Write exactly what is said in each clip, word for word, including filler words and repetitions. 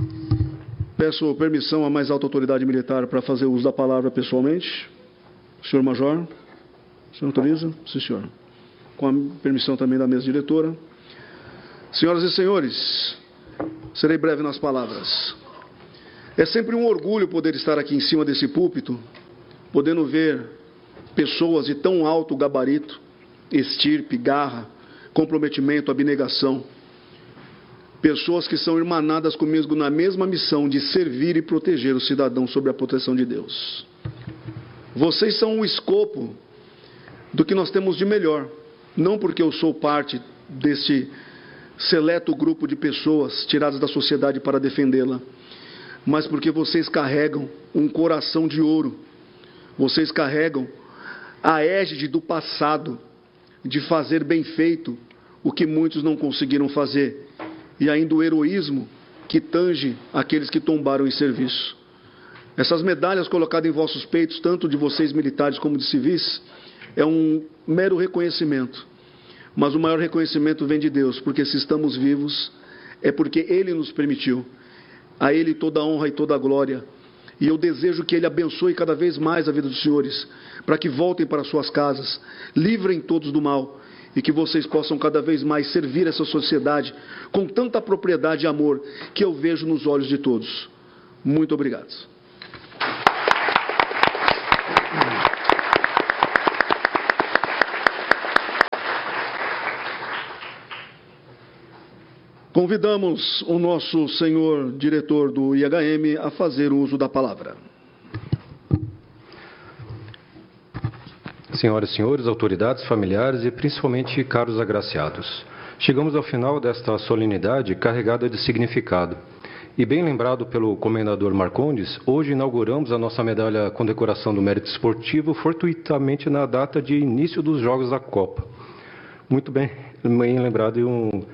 Peço permissão à mais alta autoridade militar para fazer uso da palavra pessoalmente. Senhor Major, o senhor autoriza? Sim, senhor. Com a permissão também da mesa diretora. Senhoras e senhores, serei breve nas palavras. É sempre um orgulho poder estar aqui em cima desse púlpito, podendo ver pessoas de tão alto gabarito, estirpe, garra, comprometimento, abnegação. Pessoas que são irmanadas comigo na mesma missão de servir e proteger o cidadão sob a proteção de Deus. Vocês são o escopo do que nós temos de melhor. Não porque eu sou parte deste seleto grupo de pessoas tiradas da sociedade para defendê-la, mas porque vocês carregam um coração de ouro. Vocês carregam a égide do passado, de fazer bem feito o que muitos não conseguiram fazer, e ainda o heroísmo que tange aqueles que tombaram em serviço. Essas medalhas colocadas em vossos peitos, tanto de vocês militares como de civis, é um mero reconhecimento. Mas o maior reconhecimento vem de Deus, porque se estamos vivos, é porque Ele nos permitiu. A Ele toda a honra e toda a glória. E eu desejo que Ele abençoe cada vez mais a vida dos senhores, para que voltem para suas casas, livrem todos do mal, e que vocês possam cada vez mais servir essa sociedade com tanta propriedade e amor que eu vejo nos olhos de todos. Muito obrigado. Convidamos o nosso senhor diretor do I H M a fazer uso da palavra. Senhoras e senhores, autoridades, familiares e principalmente caros agraciados, chegamos ao final desta solenidade carregada de significado. E bem lembrado pelo comendador Marcondes, hoje inauguramos a nossa medalha Condecoração do Mérito Esportivo fortuitamente na data de início dos Jogos da Copa. Muito bem, bem lembrado e um...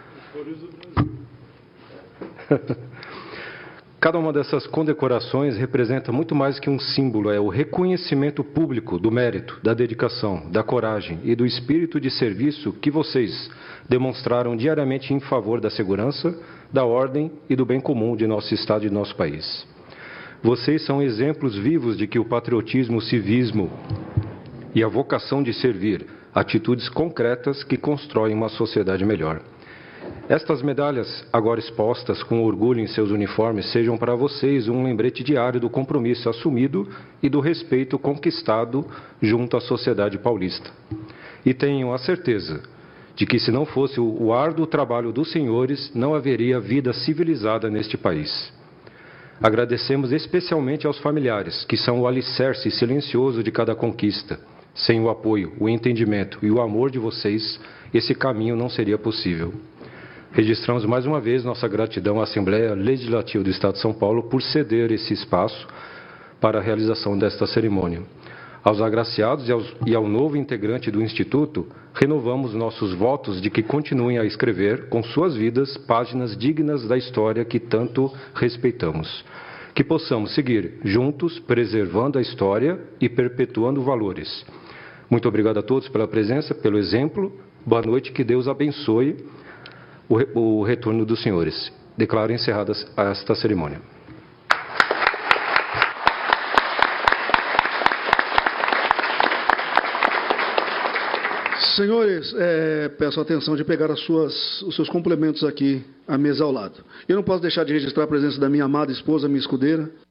Cada uma dessas condecorações representa muito mais que um símbolo, é o reconhecimento público do mérito, da dedicação, da coragem e do espírito de serviço que vocês demonstraram diariamente em favor da segurança, da ordem e do bem comum de nosso Estado e de nosso país. Vocês são exemplos vivos de que o patriotismo, o civismo e a vocação de servir, atitudes concretas que constroem uma sociedade melhor. Estas medalhas, agora expostas com orgulho em seus uniformes, sejam para vocês um lembrete diário do compromisso assumido e do respeito conquistado junto à sociedade paulista. E tenham a certeza de que, se não fosse o árduo trabalho dos senhores, não haveria vida civilizada neste país. Agradecemos especialmente aos familiares, que são o alicerce silencioso de cada conquista. Sem o apoio, o entendimento e o amor de vocês, esse caminho não seria possível. Registramos mais uma vez nossa gratidão à Assembleia Legislativa do Estado de São Paulo por ceder esse espaço para a realização desta cerimônia. Aos agraciados e, aos, e ao novo integrante do Instituto, renovamos nossos votos de que continuem a escrever, com suas vidas, páginas dignas da história que tanto respeitamos. Que possamos seguir juntos, preservando a história e perpetuando valores. Muito obrigado a todos pela presença, pelo exemplo. Boa noite, que Deus abençoe o retorno dos senhores. Declaro encerrada esta cerimônia. Senhores, é, peço a atenção de pegar as suas, os seus complementos aqui à mesa ao lado. Eu não posso deixar de registrar a presença da minha amada esposa, minha escudeira,